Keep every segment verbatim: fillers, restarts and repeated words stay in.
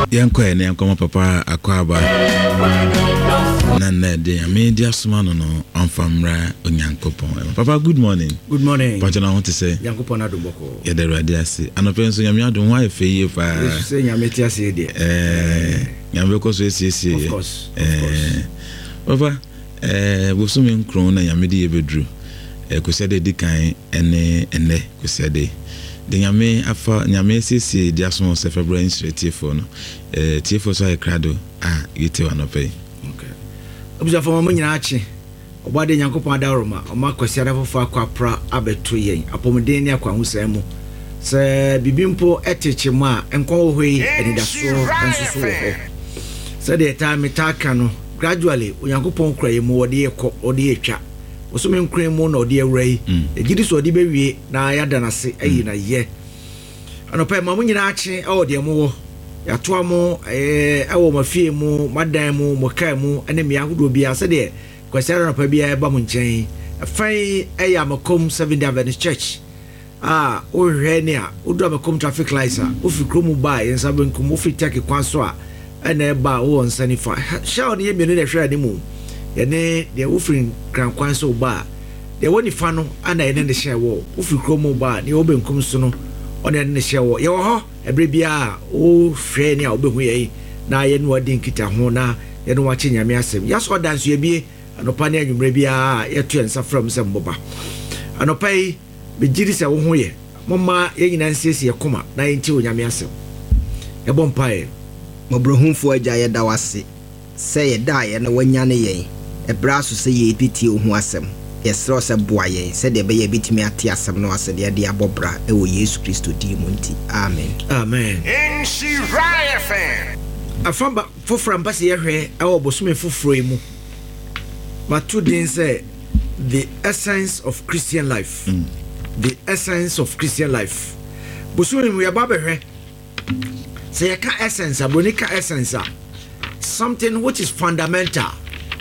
yanko ene yanko ma papa akwaba na na de media suma no no amfamra onyankopon. Papa, good morning. Good morning. What I want to say, yankopon adumboko ya de rade ase anope nso nyame adom wa efeye fa say nyame ti ase de eh nyame ko so esiesie of course eh papa eh bo so me nkron na nyame de yebedru eh ko se de dikan ene ene ko se de de nyame afa nyame sisi dia so se February initiative no eh tifo so akrado ah yete wa no pay. Okay, obuja fo mo nyina achi obade nyankopon adaroma o ma kwasiara fofo akwapra abeto yen apomden ne akwa husam mu se bibimpo eteche mu a enkon hoi enidaso ensusu ho se de time taka no gradually onyankopon kraye mu ode ekọ ode etwa osome nkran mu na ode awrai ejidi so ode bewie na yada nase ayi na ye anopa ma mu nyina achi e ode mu wo yato amu eh awo mafie mu madan mu mokai mu ene me ahodo bia se de kwasiara no pa bia ba mu nchen afai eya makom Seventh Day Adventist Church ah o hwe ne a o do makom traffic lights a o fi kromu ba yensa benkum o fi take kwanso a ene ba o onsani fa sha ne yemi ne hwe ade mu ye ne de o fi kran kwanso ba de woni fa no ana ene ne hye wo o fi kromu ba ne o benkum so no one ne hye wo ye wo ho ebre bia o hwe ne a o behu ye na ye no ade nkita ho na ye no wache nyame asem yaso danso ye bie anopa ne anwumre bia yeto ensa from sem boba anopa yi begiri se wo ho ye mama ye nyina nsiesie yakoma na yenti onyame asem e bompae mobrohunfo agya ye da wase se ye da ye na wanya ne ye e braso se ye bitie ho asem ye sro se boa ye se de be ye bitimi ate asem no ase de de abobra e wo Yesu Kristo di mu nti amen amen in Shiraya fan afamba fofra mpase ye hwe e wo bosume foforo mu. But two things say the essence of Christian life. Mm. The essence of Christian life. Busumi we ababe hwe. Say ka essence, abonika essence. Something which is fundamental.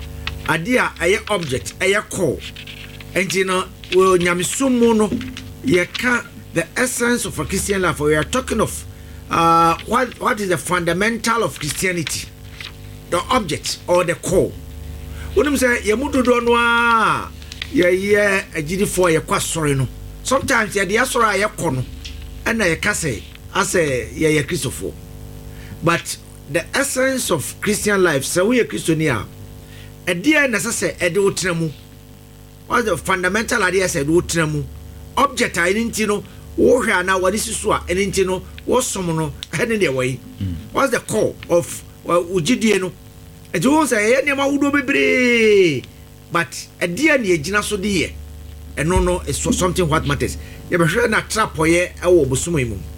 Adia aye object, aye core. And you know, we nyamisumu no ye ka the essence of a Christian life. We are talking of uh what what is the fundamental of Christianity? The object or the core. When you say Yamudo noa, ye ye a giddy for your quassorino. Sometimes ye the asora ya cono, and I case as a ye Christopher. But the essence of Christian life, so we a Christiania, a dear necessary edu tremu. What's the fundamental idea said utremu? Object I didn't know, oh, now what is so, and didn't know, what's someone heading their way? What's the core of Ujidiano? It was a name I would be, but a dear near Gina so dear, and no, no, it's something what matters. You ever heard a trap or ye, I will be swimming.